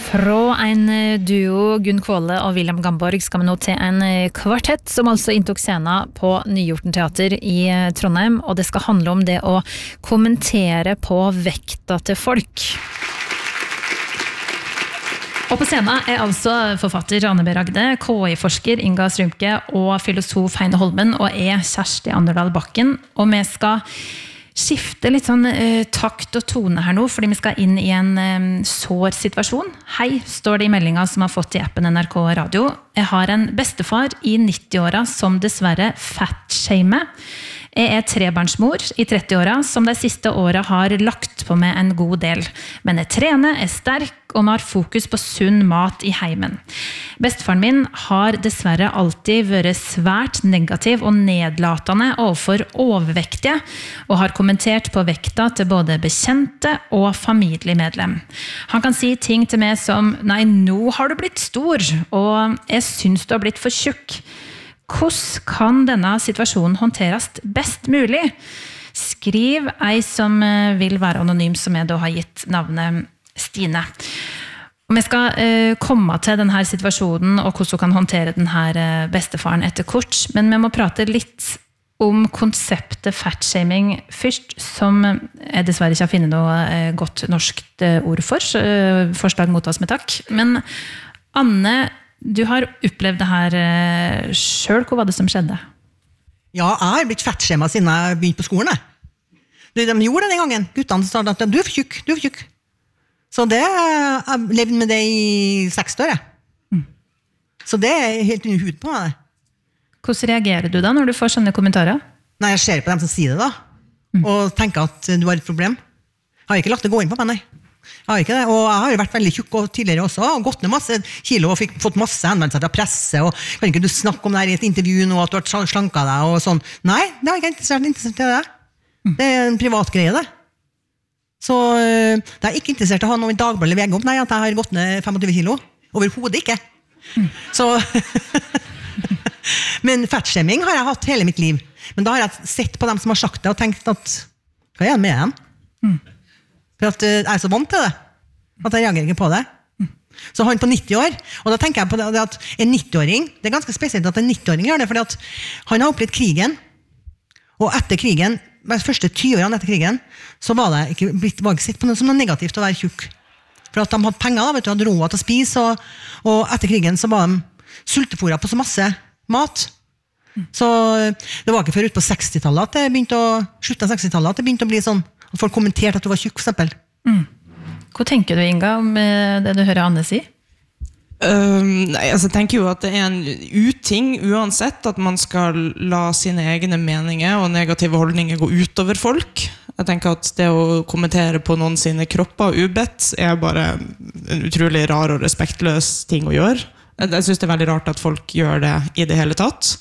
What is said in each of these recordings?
Fra en duo, Gunn Kvåle og William Gamborg, skal vi nå til en kvartett som altså inntok scenen på Nyhjorten Teater i Trondheim, og det skal handle om det å kommentere på vekta til folk. Og på scenen er altså forfatter Anne B. Ragde, KI-forsker Inga Strømke og filosof Heine Holmen, og jeg Kjersti Anderdal Bakken, og vi skal skifte litt sånn takt og tone her nå, fordi vi skal inn i en sår situasjon. Hei, står det i meldingen som har fått i appen NRK Radio. Jeg har en bestefar i 90-åra som dessverre fatshamer. Jeg trebarnsmor i 30-åra som de siste åra har lagt på meg en god del. Men jeg trener, er sterk og har fokus på sunn mat i heimen. Bestefaren min har dessverre alltid vært svært negativ og nedlatende overfor overvektige, og har kommentert på vekta til både bekjente og familiemedlem. Han kan si ting til meg som «Nei, nå har du blitt stor», og «Jeg synes du har blitt for tjukk». Hvordan kan denne situasjonen håndteres best mulig? Skriv ei som vil være anonym, som jeg da har gitt navnet Stine. Og vi skal komme til denne situasjonen og hvordan hun kan håndtere denne bestefaren etter kort, men vi må prate litt om konseptet fatshaming først, som jeg dessverre ikke har funnet noe godt norskt ord for. Forslag mottas med takk. Men Anne, du har opplevd det her selv. Hva var det som skjedde? Ja, jeg har blitt fatshamet siden jeg begynte på skolen. De gjorde det den gangen. Guttene sa at du er for tjukk, du er for tjukk. Så det, jeg levde med det i 6 år. Så det er helt under hud på meg. Hvordan reagerer du da når du får sånne kommentarer? Nei, jeg ser på dem som sier det da, og tenker at du har et problem. Jeg har ikke lagt det gå inn på meg, nei. Jeg har ikke det, og jeg har jo vært veldig tjukk tidligere også, og gått ned masse kilo og fått masse henvendelser fra presse, og kan ikke du snakke om det her i et intervju nå, at du har slanket deg og sånn. Nei, det har jeg ikke interessert i det. Det er en privat greie, det. Så det er ikke interessert i å ha noe i Dagbladet eller VG om, nei, at jeg har gått ned 25 kilo. Overhodet ikke. Så men fatshaming har jeg hatt hele mitt liv. Men da har jeg sett på dem som har sagt det, og tenkt at, hva er jeg med dem? For at jeg er så vant til det, at jeg reagerer ikke på det. Så han på 90 år, og da tenker jeg på det at en 90-åring, det er ganske spesielt at en 90-åring gjør det, fordi at han har opplevd krigen, og etter krigen, de første 20 årene etter krigen, så var det ikke sett på noe som noe negativt å være tjukk. For at de hadde penger, da, vet du, hadde råd til å spise, og etter krigen så var de sultefòret på så masse mat. Så det var ikke før ut på 60-tallet at det begynte slutten av 60-tallet at det begynte å bli sånn, at folk kommenterte at du var tjukk, for eksempel. Hva tenker du, Inga, om det du hører Anne si? Nei, altså, jeg tenker jo at det er en uting uansett at man skal la sine egne meninger og negative holdninger gå utover folk. Jeg tenker at det å kommentere på noen sine kropper ubedt er bare en utrolig rar og respektløs ting å gjøre. Jeg synes det er veldig rart at folk gjør det i det hele tatt.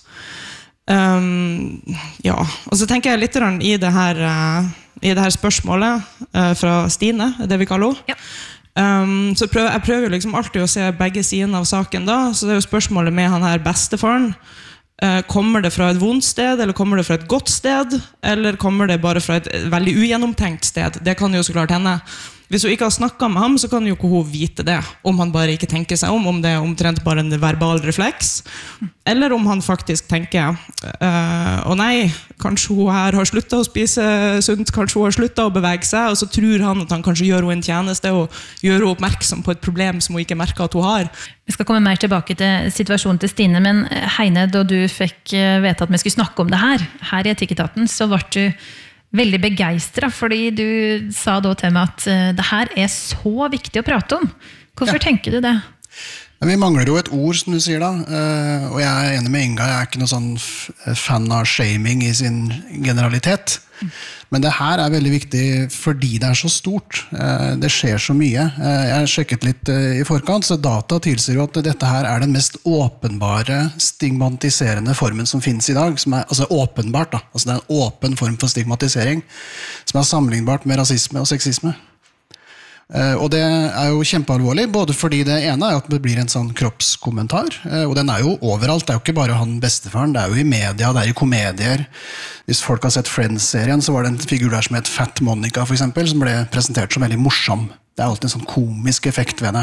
Ja, og så tenker jeg litt i det her spørsmålet fra Stine, det vi kaller henne. Ja. Så jeg prøver liksom alltid å se begge sidene av saken da, så det er jo spørsmålet med han her bestefaren. Kommer det fra et vondt sted, eller kommer det fra et godt sted, eller kommer det bare fra et veldig ugjennomtenkt sted? Det kan jo så klart hende. Hvis hun ikke har snakket med ham, så kan jo ikke hun vite det, om han bare ikke tenker seg om det er omtrent bare en verbal refleks, eller om han faktisk tenker, å nei, kanskje hun her har sluttet å spise sunt, kanskje hun har sluttet å bevege seg, og så tror han at han kanskje gjør henne en tjeneste, og gjør henne oppmerksom på et problem som hun ikke merker at hun har. Vi skal komme mer tilbake til situasjonen til Stine, men Heine, da du fikk vite at vi skulle snakke om det her i Etikketaten, så var du veldig begeistret, fordi du sa da til meg at det her er så viktig å prate om. Hvorfor tenker du det? Vi mangler jo et ord, som du sier da, og jeg er enig med Inga, jeg er ikke noe sånn fan av shaming i sin generalitet, men det her er veldig viktig fordi det er så stort. Det skjer så mye. Jeg har sjekket litt i forkant, så data tilsier jo at dette her er den mest åpenbare stigmatiserende formen som finnes i dag, som er, altså åpenbart da, altså det er en åpen form for stigmatisering, som er sammenlignbart med rasisme og sexisme. Og det jo kjempealvorlig, både fordi det ene at det blir en sånn kroppskommentar, og den jo overalt, det jo ikke bare han bestefaren, det jo i media, det I komedier. Hvis folk har sett Friends-serien, så var det en figur der som het Fat Monica, for eksempel, som ble presentert som veldig morsom. Det alltid en sånn komisk effekt ved det.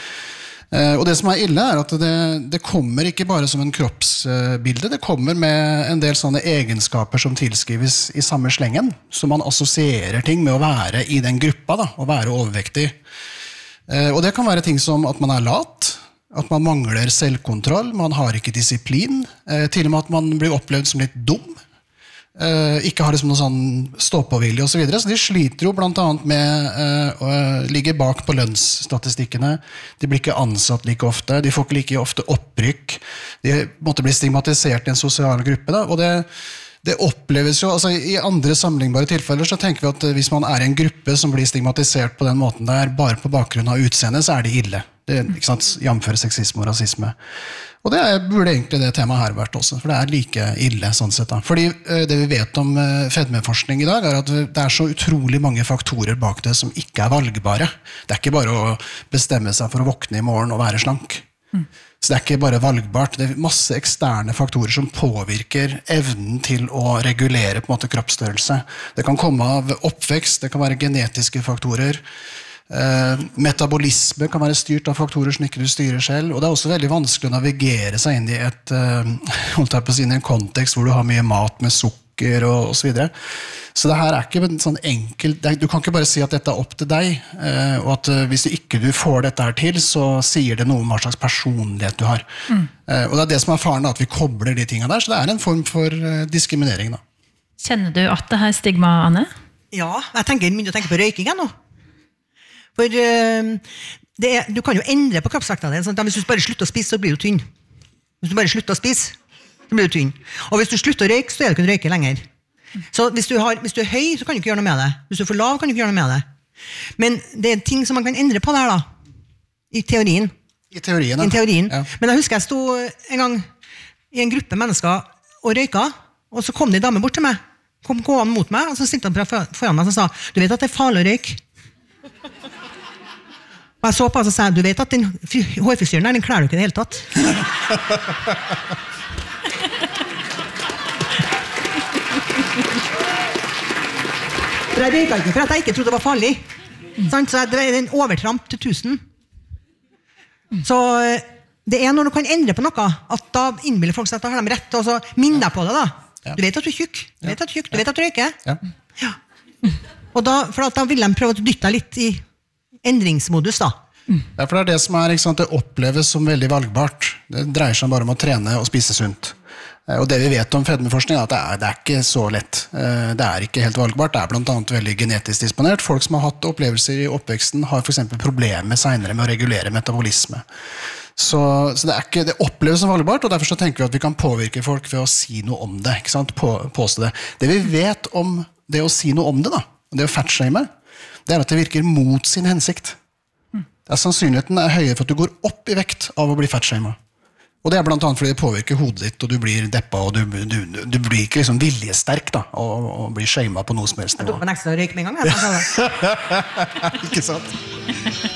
Og det som ille at det kommer ikke bare som en kroppsbilde, det kommer med en del sånne egenskaper som tilskrives I samme slengen, så man assosierer ting med å være I den gruppa, da, å være overvektig. Og det kan være ting som at man lat, at man mangler selvkontroll, man har ikke disiplin, til og med at man blir opplevd som litt dum, ikke har liksom noe sånn stå-på-vilje og så videre, så de sliter jo blant annet med å ligge bak på lønnsstatistikkene, de blir ikke ansatt like ofte, de får ikke like ofte opprykk, de måtte bli stigmatisert I en sosial gruppe, da, og det oppleves jo, altså I andre sammenlignbare tilfeller så tenker vi at hvis man I en gruppe som blir stigmatisert på den måten der, bare på bakgrunn av utseende, så det ille. Det ikke sant, jamfør sexisme og rasisme. Og det burde egentlig det temaet her vært også, for det like ille sånn sett da. Fordi det vi vet om fedmeforskning I dag at det så utrolig mange faktorer bak det som ikke valgbare. Det ikke bare å bestemme seg for å våkne I morgen og være slank. Så det ikke bare valgbart, det masse eksterne faktorer som påvirker evnen til å regulere på en måte kroppsstørrelse. Det kan komme av oppvekst, det kan være genetiske faktorer, metabolisme kan være styrt av faktorer som ikke du styrer selv, og det også veldig vanskelig å navigere seg inn I en kontekst hvor du har mye mat med sukker og så videre. Så det her ikke en sånn enkel, du kan ikke bare si at dette opp til deg, og at hvis du får dette her til, så sier det noe om hva slags personlighet du har. Og det det som faren, at vi kobler de tingene der, så det en form for diskriminering. Da. Kjenner du at det her stigma, Anne? Ja, jeg begynner å tenke på røyking nå. For du kan jo endre på kroppsvekta din, sånn at hvis du bare slutter å spise, så blir du tynn. Hvis du bare slutter å spise, så blir du tynn. Og hvis du slutter å røyke, så du ikke røyke lenger. Så hvis du høy, så kan du ikke gjøre noe med det. Hvis du for lav, kan du ikke gjøre noe med det. Men det ting som man kan endre på der da, I teorien. I teorien, ja. I teorien. Ja. Men jeg husker jeg sto en gang I en gruppe mennesker og røyka, og så kom det en dame bort til meg, kom gående mot meg, og så stilte han foran meg og sa, du vet at det farlig å røyke? Og jeg så på og sa, du vet at den hårfrisyren den klarer du ikke I det hele tatt. For jeg røyka ikke, for jeg ikke trodde det var farlig. Så det var en overtramp til 1000. Så det når du kan endre på noe, at da innbiller folk seg at da har de rett, og så minner deg på det da. Du vet at du tjukk, du vet at du tjukk, du vet at du røyker. Ja. Og da, for da vil de prøve å dytte deg litt I endringsmodus da. Ja, for det som ikke sant, det oppleves som veldig valgbart. Det dreier seg bare om å trene og spise sunt. Og det vi vet om fedmeforskning at det ikke så lett. Det ikke helt valgbart. Det blant annet veldig genetisk disponert. Folk som har hatt opplevelser I oppveksten har for eksempel problemer senere med å regulere metabolisme. Så det oppleves som valgbart, og derfor så tenker vi at vi kan påvirke folk ved å si noe om det, ikke sant? Påstå det. Det vi vet om det å si noe om det da, det å fatshame, det at det virker mot sin hensikt. Sannsynligheten høyere for at du går opp I vekt av å bli fatshamet. Og det blant annet fordi det påvirker hodet ditt, og du blir deppa, og du blir ikke liksom viljesterk da, og blir shamet på noe som helst. Jeg tok på en ekstra røyk med en gang. Ikke sant?